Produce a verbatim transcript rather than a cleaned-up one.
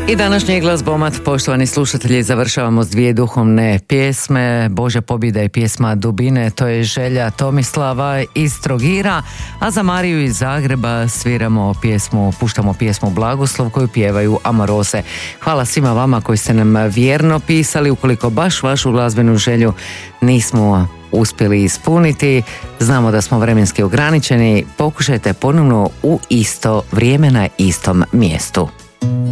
I današnji glazbomat, poštovani slušatelji, završavamo s dvije duhovne pjesme. Božja pobjeda i pjesma Dubine, to je želja Tomislava iz Trogira, a za Mariju iz Zagreba sviramo pjesmu, puštamo pjesmu Blagoslov koju pjevaju Amorose. Hvala svima vama koji ste nam vjerno pisali. Ukoliko baš vašu glazbenu želju nismo uspjeli ispuniti, znamo da smo vremenski ograničeni, pokušajte ponovno u isto vrijeme na istom mjestu.